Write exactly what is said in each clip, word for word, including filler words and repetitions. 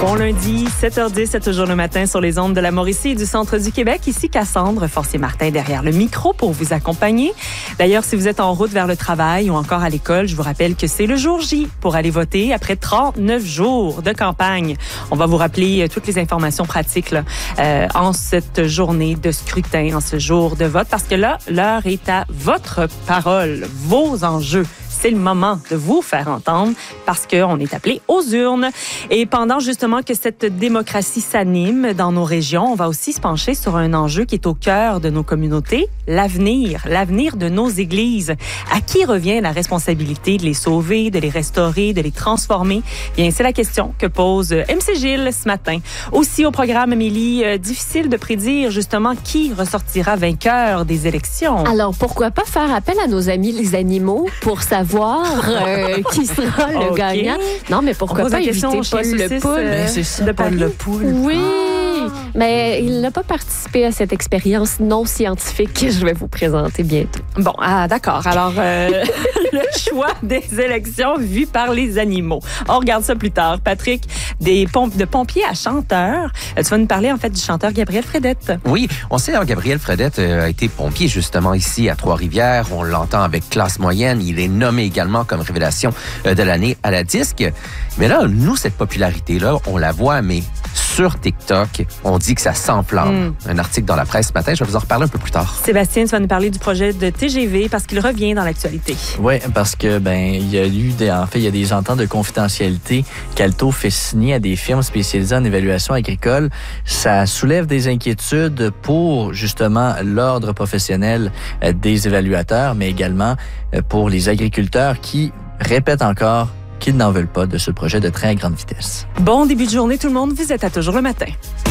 Bon lundi, sept heures dix, c'est toujours le matin sur les ondes de la Mauricie et du centre du Québec. Ici Cassandre Forcier-Martin derrière le micro pour vous accompagner. D'ailleurs, si vous êtes en route vers le travail ou encore à l'école, je vous rappelle que c'est le jour J pour aller voter après trente-neuf jours de campagne. On va vous rappeler toutes les informations pratiques là, euh, en cette journée de scrutin, en ce jour de vote, parce que là, l'heure est à votre parole, vos enjeux. C'est le moment de vous faire entendre parce qu'on est appelé aux urnes. Et pendant justement que cette démocratie s'anime dans nos régions, on va aussi se pencher sur un enjeu qui est au cœur de nos communautés, l'avenir, l'avenir de nos églises. À qui revient la responsabilité de les sauver, de les restaurer, de les transformer? Bien, c'est la question que pose M C Gilles ce matin. Aussi au programme, Amélie, euh, difficile de prédire justement qui ressortira vainqueur des élections. Alors, pourquoi pas faire appel à nos amis les animaux pour savoir euh, qui sera le okay. gagnant? Non, mais pourquoi pas éviter Paul le Poule? Euh, c'est ça, Paul le Poule. Oui, ah. mais il n'a pas participé à cette expérience non scientifique que je vais vous présenter bientôt. Bon, ah, d'accord. Alors, euh, le choix des élections vu par les animaux. On regarde ça plus tard. Patrick, des pomp- de pompiers à chanteurs. Tu vas nous parler, en fait, du chanteur Gabriel Fredette. Oui, on sait, hein, Gabriel Fredette a été pompier, justement, ici, à Trois-Rivières. On l'entend avec classe moyenne. Il est nommé également comme révélation de l'année à la disque. Mais là, nous, cette popularité-là, on la voit, mais sur TikTok, on dit que ça s'enflamme. Mm. Un article dans la presse ce matin, je vais vous en reparler un peu plus tard. Sébastien, tu vas nous parler du projet de T G V parce qu'il revient dans l'actualité. Oui, parce que ben il y a eu des, en fait, il y a des ententes de confidentialité qu'Alto fait signer à des firmes spécialisées en évaluation agricole. Ça soulève des inquiétudes pour justement l'ordre professionnel des évaluateurs, mais également pour les agriculteurs qui répètent encore qu'ils n'en veulent pas de ce projet de train à grande vitesse. Bon début de journée tout le monde, vous êtes à Toujours le matin.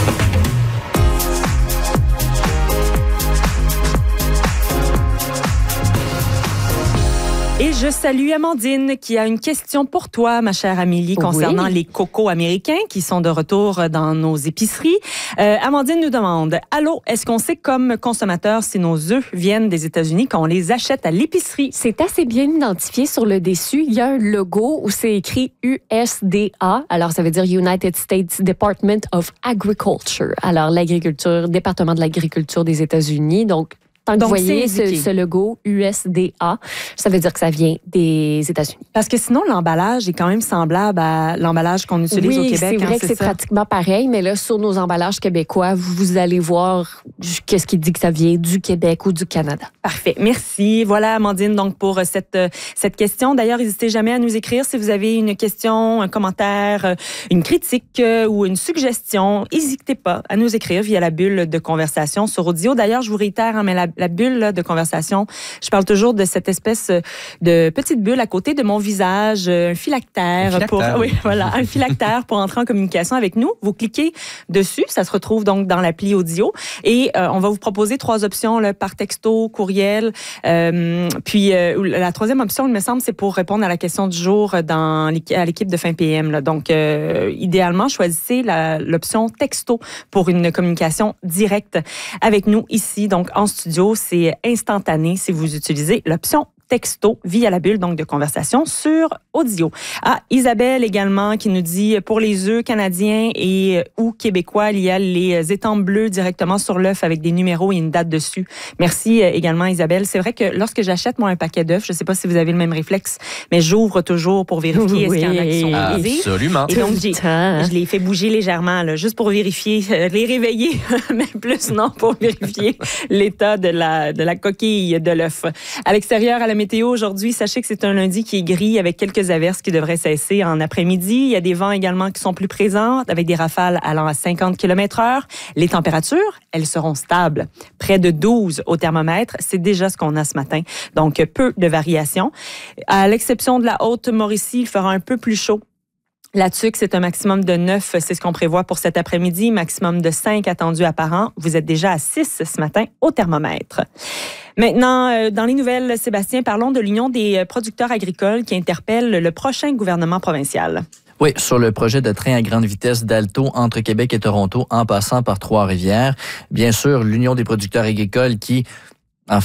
Et je salue Amandine qui a une question pour toi, ma chère Amélie, concernant oui. les cocos américains qui sont de retour dans nos épiceries. Euh, Amandine nous demande, allô, est-ce qu'on sait comme consommateur si nos œufs viennent des États-Unis quand on les achète à l'épicerie? C'est assez bien identifié sur le dessus. Il y a un logo où c'est écrit U S D A. Alors, ça veut dire United States Department of Agriculture. Alors, l'agriculture, département de l'agriculture des États-Unis. Donc, Tant que Donc, vous voyez ce, ce logo U S D A, ça veut dire que ça vient des États-Unis. Parce que sinon, l'emballage est quand même semblable à l'emballage qu'on utilise oui, au Québec. Oui, c'est vrai hein, que c'est, c'est pratiquement pareil, mais là, sur nos emballages québécois, vous, vous allez voir qu'est-ce qui dit que ça vient du Québec ou du Canada. Parfait. Merci. Voilà, Amandine, donc pour cette, cette question. D'ailleurs, n'hésitez jamais à nous écrire si vous avez une question, un commentaire, une critique ou une suggestion. N'hésitez pas à nous écrire via la bulle de conversation sur Audio. D'ailleurs, je vous réitère, hein, mais la la bulle là, de conversation. Je parle toujours de cette espèce de petite bulle à côté de mon visage, un phylactère, un phylactère. pour oui, voilà, un phylactère pour entrer en communication avec nous. Vous cliquez dessus, ça se retrouve donc dans l'appli Audio et euh, on va vous proposer trois options là, par texto, courriel. Euh, puis euh, la troisième option, il me semble, c'est pour répondre à la question du jour dans l'équipe, à l'équipe de fin P M. Là. Donc, euh, idéalement, choisissez la, l'option texto pour une communication directe avec nous ici, donc en studio. C'est instantané si vous utilisez l'option texto via la bulle donc de conversation sur Audio. Ah, Isabelle également qui nous dit pour les œufs canadiens et ou québécois, il y a les étampes bleues directement sur l'œuf avec des numéros et une date dessus. Merci également Isabelle. C'est vrai que lorsque j'achète moi un paquet d'œufs, je ne sais pas si vous avez le même réflexe, mais j'ouvre toujours pour vérifier oui, est-ce qu'il y en a qui sont brisés. Absolument. Et donc j'ai, je les fais bouger légèrement là, juste pour vérifier, les réveiller, mais plus non pour vérifier l'état de la de la coquille de l'œuf. À l'extérieur à la météo aujourd'hui, sachez que c'est un lundi qui est gris avec quelques averses qui devraient cesser en après-midi. Il y a des vents également qui sont plus présents avec des rafales allant à cinquante kilomètres heure. Les températures, elles seront stables. Près de douze au thermomètre, c'est déjà ce qu'on a ce matin. Donc, peu de variations. À l'exception de la Haute-Mauricie, il fera un peu plus chaud. La Tuque, c'est un maximum de neuf, c'est ce qu'on prévoit pour cet après-midi, maximum de cinq attendu à Parent. Vous êtes déjà à six ce matin au thermomètre. Maintenant, dans les nouvelles, Sébastien, parlons de l'Union des producteurs agricoles qui interpelle le prochain gouvernement provincial. Oui, sur le projet de train à grande vitesse d'Alto entre Québec et Toronto en passant par Trois-Rivières. Bien sûr, l'Union des producteurs agricoles qui, en fait,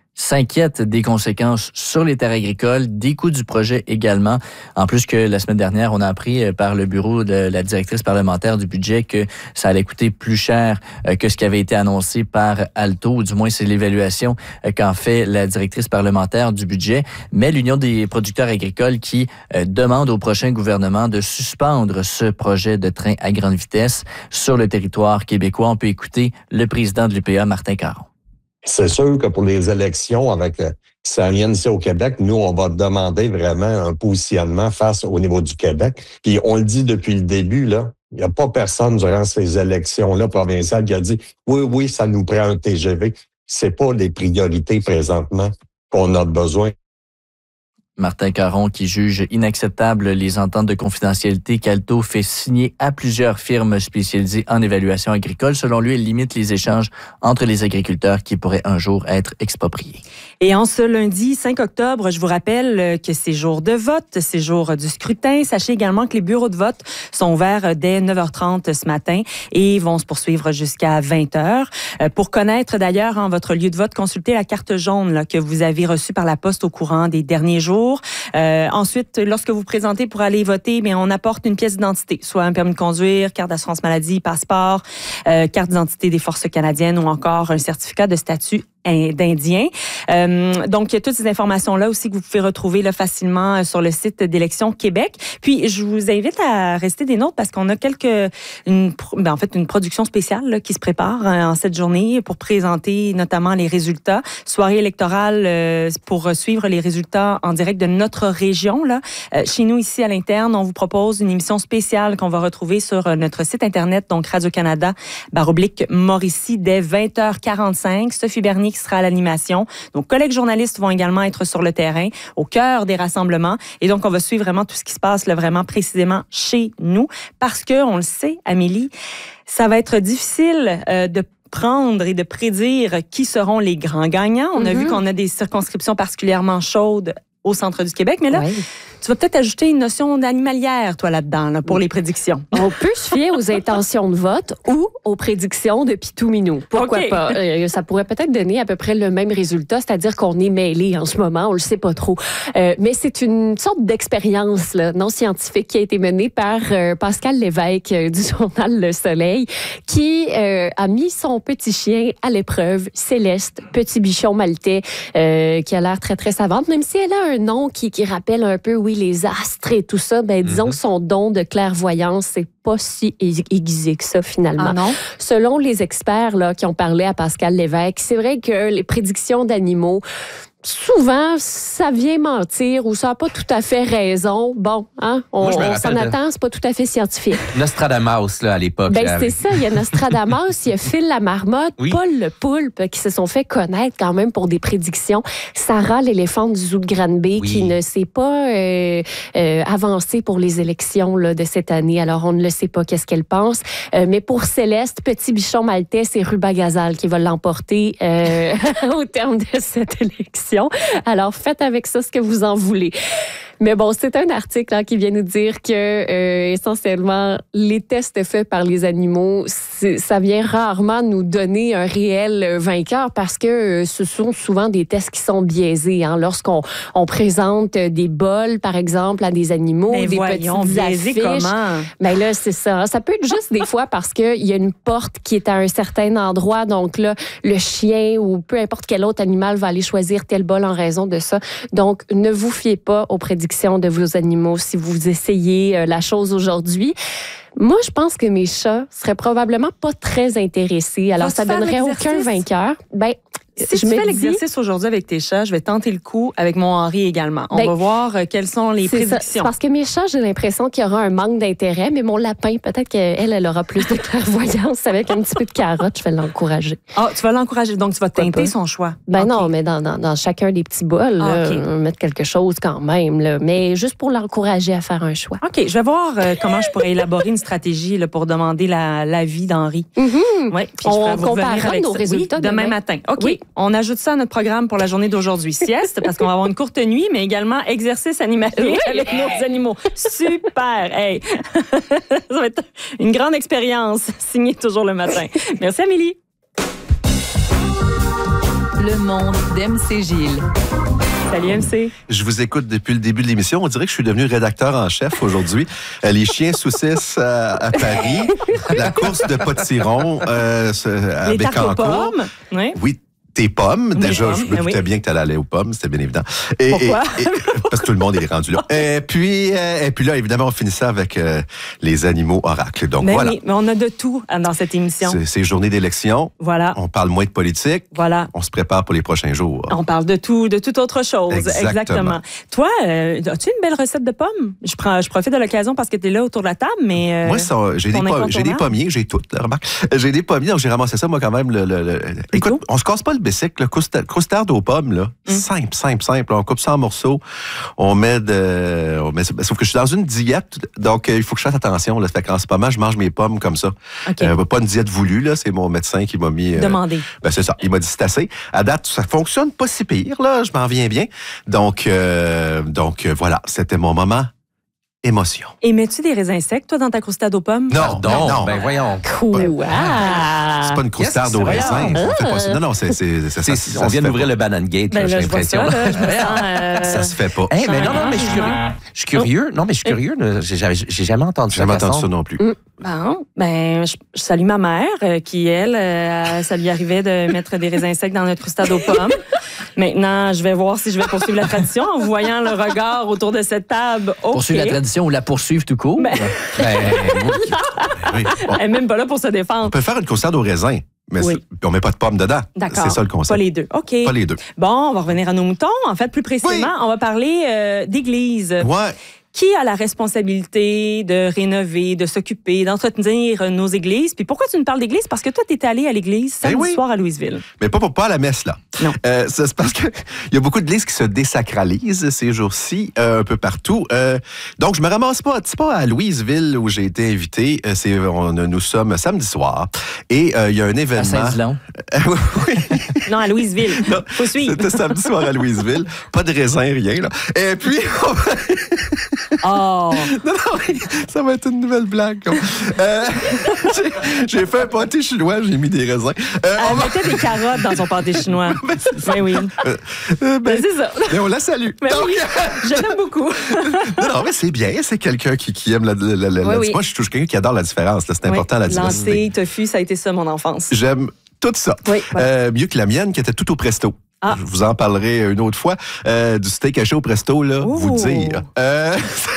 s'inquiète des conséquences sur les terres agricoles, des coûts du projet également. En plus que la semaine dernière, on a appris par le bureau de la directrice parlementaire du budget que ça allait coûter plus cher que ce qui avait été annoncé par Alto, ou du moins c'est l'évaluation qu'en fait la directrice parlementaire du budget. Mais l'Union des producteurs agricoles qui demande au prochain gouvernement de suspendre ce projet de train à grande vitesse sur le territoire québécois. On peut écouter le président de l'U P A, Martin Caron. C'est sûr que pour les élections avec euh, qui s'en viennent ici au Québec, nous, on va demander vraiment un positionnement face au niveau du Québec. Puis on le dit depuis le début, là, il n'y a pas personne durant ces élections-là provinciales qui a dit « Oui, oui, ça nous prend un T G V ». C'est pas les priorités présentement qu'on a besoin. Martin Caron qui juge inacceptable les ententes de confidentialité qu'Alto fait signer à plusieurs firmes spécialisées en évaluation agricole. Selon lui, il limite les échanges entre les agriculteurs qui pourraient un jour être expropriés. Et en ce lundi cinq octobre, je vous rappelle que c'est jour de vote, c'est jour du scrutin. Sachez également que les bureaux de vote sont ouverts dès neuf heures trente ce matin et vont se poursuivre jusqu'à vingt heures. Pour connaître d'ailleurs hein, votre lieu de vote, consultez la carte jaune là, que vous avez reçue par la poste au courant des derniers jours. Euh, ensuite, lorsque vous vous présentez pour aller voter, mais on apporte une pièce d'identité, soit un permis de conduire, carte d'assurance maladie, passeport, euh, carte d'identité des forces canadiennes ou encore un certificat de statut d'Indien. Euh, donc, toutes ces informations-là aussi que vous pouvez retrouver là, facilement sur le site d'Élections Québec. Puis, je vous invite à rester des nôtres parce qu'on a quelques, une, ben, en fait, une production spéciale là, qui se prépare hein, en cette journée pour présenter notamment les résultats. Soirée électorale euh, pour suivre les résultats en direct de notre région. Là. Euh, chez nous, ici, à l'interne, on vous propose une émission spéciale qu'on va retrouver sur notre site Internet, donc Radio-Canada, barre oblique Mauricie, dès vingt heures quarante-cinq. Sophie Bernier qui sera à l'animation. Nos collègues journalistes vont également être sur le terrain, au cœur des rassemblements. Et donc, on va suivre vraiment tout ce qui se passe là, vraiment précisément chez nous. Parce que, on le sait, Amélie, ça va être difficile euh, de prendre et de prédire qui seront les grands gagnants. On mm-hmm. a vu qu'on a des circonscriptions particulièrement chaudes au centre du Québec. Mais là, oui. tu vas peut-être ajouter une notion d'animalière, toi, là-dedans, là, pour les prédictions. On peut se fier aux intentions de vote ou aux prédictions de Pitou Minou. Pourquoi okay. pas? Euh, ça pourrait peut-être donner à peu près le même résultat, c'est-à-dire qu'on est mêlés en ce moment, on le sait pas trop. Euh, mais c'est une sorte d'expérience là, non scientifique qui a été menée par euh, Pascal Lévesque euh, du journal Le Soleil, qui euh, a mis son petit chien à l'épreuve, Céleste, petit bichon maltais, euh, qui a l'air très, très savante, même si elle a un nom qui, qui rappelle un peu, oui, les astres et tout ça, ben disons mm-hmm. que son don de clairvoyance, c'est pas si aiguisé que ça, finalement. Ah non? Selon les experts là, qui ont parlé à Pascal Lévesque, c'est vrai que les prédictions d'animaux, souvent, ça vient mentir ou ça n'a pas tout à fait raison. Bon, hein, on, on s'en attend, c'est pas tout à fait scientifique. Nostradamus, là, à l'époque. Ben, c'est ça, il y a Nostradamus, il y a Phil la marmotte, oui. Paul le poulpe, qui se sont fait connaître quand même pour des prédictions. Sarah, l'éléphant du zoo de Granby, oui. qui ne s'est pas euh, euh, avancée pour les élections là, de cette année. Alors, on ne le sait pas qu'est-ce qu'elle pense. Euh, mais pour Céleste, petit bichon maltais, c'est Ruba Gazal qui va l'emporter euh, au terme de cette élection. Alors, faites avec ça ce que vous en voulez. Mais bon, c'est un article hein, qui vient nous dire que, euh, essentiellement, les tests faits par les animaux, ça vient rarement nous donner un réel vainqueur parce que euh, ce sont souvent des tests qui sont biaisés. Hein. Lorsqu'on on présente des bols, par exemple, à des animaux, mais des voyons, petites biaisé affiches. Comment? Ben là, c'est ça. Ça peut être juste des fois parce qu'il y a une porte qui est à un certain endroit. Donc là, le chien ou peu importe quel autre animal va aller choisir tel bol en raison de ça. Donc, ne vous fiez pas aux prédictions de vos animaux si vous essayez euh, la chose aujourd'hui. Moi, je pense que mes chats seraient probablement pas très intéressés. Alors, ça donnerait aucun vainqueur. Ben, si je tu fais l'exercice aujourd'hui avec tes chats, je vais tenter le coup avec mon Henri également. On ben, va voir euh, quelles sont les prédictions. Parce que mes chats, j'ai l'impression qu'il y aura un manque d'intérêt, mais mon lapin, peut-être qu'elle, elle aura plus de clairvoyance avec un petit peu de carotte. Je vais l'encourager. Ah, oh, tu vas l'encourager. Donc, tu vas teinter son choix. Ben okay. non, mais dans, dans, dans chacun des petits bols, ah, okay. là, mettre quelque chose quand même. Là, mais juste pour l'encourager à faire un choix. OK. Je vais voir euh, comment je pourrais élaborer une stratégie là, pour demander la, l'avis d'Henri. Mm-hmm. Ouais, puis on comparera nos résultats demain, demain matin. OK. Oui. On ajoute ça à notre programme pour la journée d'aujourd'hui. Sieste, parce qu'on va avoir une courte nuit, mais également exercice animalier oui. avec nos animaux. Super! Hey! Ça va être une grande expérience, signée toujours le matin. Merci, Amélie. Le monde d'M C Gilles. Salut M C. Je vous écoute depuis le début de l'émission. On dirait que je suis devenu rédacteur en chef aujourd'hui. Euh, les chiens saucisses à, à Paris, la course de potiron euh, à Les tartes aux Bécancour. pommes. Oui. Oui. Tes pommes, Mes déjà, pommes, je me eh doutais oui. bien que tu allais aller aux pommes, c'était bien évident. Et, Pourquoi? et- et- parce que tout le monde est rendu là. Et puis, euh, et puis là, évidemment, on finit ça avec euh, les animaux oracles. Donc Mais voilà, oui, mais on a de tout dans cette émission. c'est, c'est journée d'élection. Voilà. On parle moins de politique. Voilà. On se prépare pour les prochains jours. On parle de tout, de toute autre chose. Exactement. Toi, euh, as-tu une belle recette de pommes? Je, prends, je profite de l'occasion parce que tu es là autour de la table, mais. euh, Moi, ça, j'ai, des ton pom- j'ai des incontournable? pommiers, j'ai toutes, là, remarque. J'ai des pommiers, donc j'ai ramassé ça, moi, quand même. Le, le- le- Écoute, tout? on se casse pas le bicycle, le croustade croustade aux pommes, là. Mm. Simple, simple, simple. On coupe ça en morceaux. On met de. On met, sauf que je suis dans une diète, donc euh, il faut que je fasse attention. Là. Ça fait qu'en ce moment, je mange mes pommes comme ça. OK. Euh, pas une diète voulue, là. C'est mon médecin qui m'a mis. euh, Demandez. Ben c'est ça. Il m'a dit c'est assez. À date, ça fonctionne pas si pire, là. Je m'en viens bien. Donc, euh, donc euh, voilà, c'était mon moment émotion. Et mets-tu des raisins secs, toi, dans ta croustade aux pommes? Non, Pardon, non, non. ben voyons. Quoi? C'est pas une croustarde Qu'est-ce que au c'est? raisin. On fait pas ça. Non, non, c'est, c'est, ça, C'est- ça, on ça vient se fait d'ouvrir pas. le Banana Gate, Ben là, là, j'ai je vois l'impression. ça, là, je me sens, euh, Ça se fait pas. Eh, mais non, non, mais je suis curieux. Je suis curieux. Non, mais je suis curieux. là. J'ai, j'ai- j'ai jamais entendu J'ai jamais ça. entendu ça non plus. Bon, ben, je, je salue ma mère, euh, qui, elle, euh, ça lui arrivait de mettre des raisins secs dans notre croustade aux pommes. Maintenant, je vais voir si je vais poursuivre la tradition en voyant le regard autour de cette table. OK. Poursuivre la tradition ou la poursuivre tout court. Ben- Ben, oui. Oui. Bon, Elle est même pas là pour se on défendre. peut faire une croustarde au raisin, mais Oui. c'est- on met pas de pommes dedans. D'accord. C'est ça le concept. Pas les deux. OK. Pas les deux. Bon, on va revenir à nos moutons. En fait, plus précisément, Oui. on va parler euh, d'église. Ouais. Qui a la responsabilité de rénover, de s'occuper, d'entretenir nos églises? Puis pourquoi tu nous parles d'église? Parce que toi, tu es allé à l'église samedi Ben oui. soir à Louisville. Mais pas, pas, pas à la messe, là. Non. Euh, c'est c'est parce que il y a beaucoup d'églises qui se désacralisent ces jours-ci, euh, un peu partout. Euh, donc, je me ramasse pas, c'est pas à Louisville où j'ai été invité. Euh, C'est, on, nous sommes samedi soir et euh, il y a un À événement. Saint-Dilon. oui, oui. Non, à Louisville. Non, Faut suivre. C'était samedi soir à Louisville. Pas de raisin, rien, là. Et puis, on va- Oh! non, non, ça va être une nouvelle blague. comme. Euh, j'ai, j'ai fait un pâté chinois, j'ai mis des raisins. Euh, on Elle va- mettait des carottes dans son pâté chinois. Mais oui. euh, ben, Ben, c'est ça. mais on la salue. Ben Donc, oui, je l'aime beaucoup. non, non, mais c'est bien, c'est quelqu'un qui, qui aime la, la, la, la- Oui, oui. Moi, je suis toujours quelqu'un qui adore la différence. Là, c'est important, la diversité. Lancer, tofu, ça a été ça, mon enfance. J'aime tout ça. Oui, ouais. Euh, mieux que la mienne, qui était tout au presto. Ah. Je vous en parlerai une autre fois. Euh, du steak haché au presto, là, Ouh. vous dire. Euh,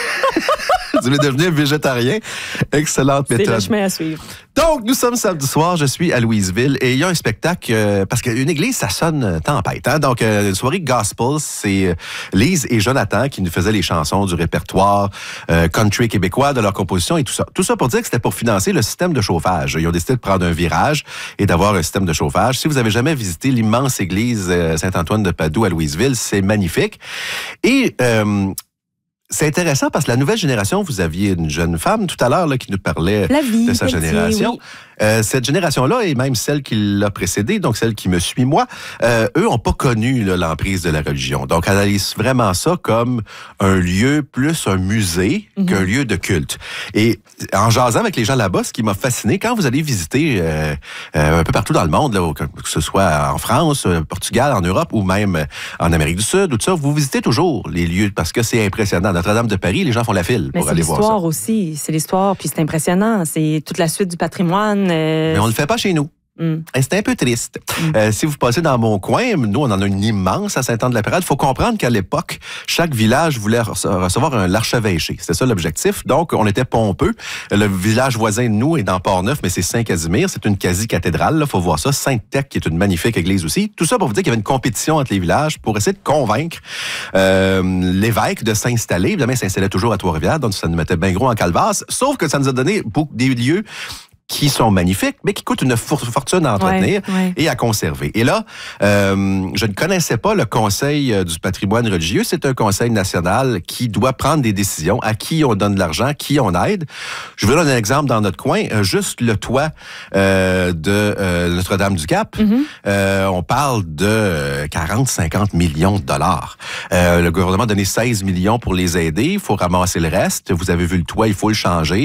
vous allez devenir végétarien. Excellente C'est le méthode. chemin à suivre. Donc, nous sommes samedi soir, je suis à Louisville et il y a un spectacle, euh, parce qu'une église, ça sonne euh, tempête. Hein? Donc, euh, une soirée gospel, c'est euh, Lise et Jonathan qui nous faisaient les chansons du répertoire euh, country québécois, de leur composition et tout ça. Tout ça pour dire que c'était pour financer le système de chauffage. Ils ont décidé de prendre un virage et d'avoir un système de chauffage. Si vous avez jamais visité l'immense église euh, Saint-Antoine de Padoue à Louisville, c'est magnifique. Et... Euh, c'est intéressant parce que la nouvelle génération, vous aviez une jeune femme tout à l'heure là, qui nous parlait Flavie de sa Pelletier, génération. oui. Euh, cette génération-là, et même celle qui l'a précédée, donc celle qui me suit moi, euh, eux n'ont pas connu là, l'emprise de la religion. Donc, elle analyse vraiment ça comme un lieu plus un musée Mm-hmm. qu'un lieu de culte. Et en jasant avec les gens là-bas, ce qui m'a fasciné, quand vous allez visiter euh, euh, un peu partout dans le monde, là, que ce soit en France, euh, Portugal, en Europe ou même euh, en Amérique du Sud, ou tout ça, vous visitez toujours les lieux parce que c'est impressionnant. Notre-Dame de Paris, les gens font la file Mais pour c'est aller voir ça. l'histoire aussi. C'est l'histoire, puis c'est impressionnant. C'est toute la suite du patrimoine. euh, Mais on le fait pas chez nous. hum. Et c'est un peu triste. Mm. Euh, si vous passez dans mon coin, nous, on en a une immense à Saint-Anne-de-la-Pérade. Il faut comprendre qu'à l'époque, chaque village voulait rece- recevoir un l'archevêché. C'était ça l'objectif. Donc, on était pompeux. Le village voisin de nous est dans Port-Neuf, mais c'est Saint-Casimir. C'est une quasi-cathédrale. Il faut voir ça. Sainte-Thèque, qui est une magnifique église aussi. Tout ça pour vous dire qu'il y avait une compétition entre les villages pour essayer de convaincre euh, l'évêque de s'installer. Évidemment, il s'installait toujours à Trois-Rivières, donc ça nous mettait bien gros en calvasse. Sauf que ça nous a donné beaucoup des lieux qui sont magnifiques, mais qui coûtent une for- fortune à entretenir Ouais, ouais. et à conserver. Et là, euh, je ne connaissais pas le Conseil du patrimoine religieux. C'est un conseil national qui doit prendre des décisions, à qui on donne de l'argent, qui on aide. Je vous donne un exemple dans notre coin. Euh, juste le toit euh, de euh, Notre-Dame-du-Cap, Mm-hmm. euh, on parle de quarante à cinquante millions de dollars. Euh, le gouvernement a donné seize millions pour les aider. Il faut ramasser le reste. Vous avez vu le toit, il faut le changer.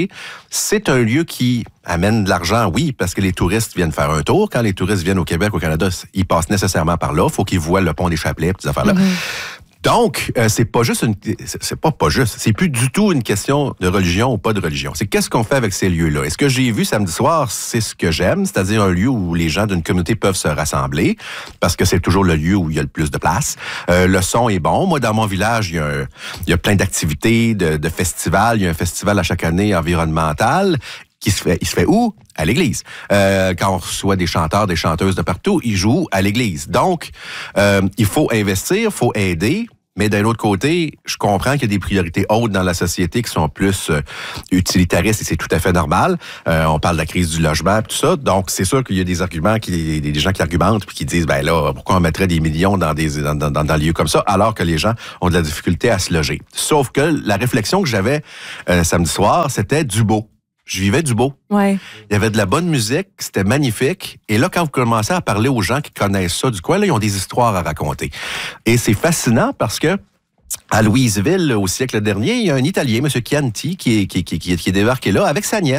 C'est un lieu qui amène de l'argent, oui, parce que les touristes viennent faire un tour. Quand les touristes viennent au Québec, au Canada, ils passent nécessairement par là. Il faut qu'ils voient le pont des Chapelets, ces affaires-là. Mm-hmm. Donc, euh, c'est pas juste une, c'est pas pas juste, c'est plus du tout une question de religion ou pas de religion. C'est qu'est-ce qu'on fait avec ces lieux-là. Et ce que j'ai vu samedi soir, c'est ce que j'aime, c'est-à-dire un lieu où les gens d'une communauté peuvent se rassembler, parce que c'est toujours le lieu où il y a le plus de place. Euh, le son est bon. Moi, dans mon village, il y a, un, il y a plein d'activités, de, de festivals. Il y a un festival à chaque année environnemental. Qui se fait, il se fait où? À l'église. Euh, quand on reçoit des chanteurs, des chanteuses de partout, ils jouent à l'église. Donc, euh, il faut investir, il faut aider. Mais d'un autre côté, je comprends qu'il y a des priorités hautes dans la société qui sont plus euh, utilitaristes et c'est tout à fait normal. Euh, on parle de la crise du logement et tout ça. Donc, c'est sûr qu'il y a des arguments, qui, des gens qui argumentent puis qui disent, ben là, pourquoi on mettrait des millions dans des dans, dans, dans des lieux comme ça alors que les gens ont de la difficulté à se loger. Sauf que la réflexion que j'avais euh, samedi soir, c'était du beau. Je vivais du beau. Ouais. Il y avait de la bonne musique, c'était magnifique. Et là, quand vous commencez à parler aux gens qui connaissent ça du coin, là, ils ont des histoires à raconter. Et c'est fascinant parce que à Louisville, au siècle dernier, il y a un Italien, M. Chianti, qui est, qui, qui, qui, qui est débarqué là avec sa nièce.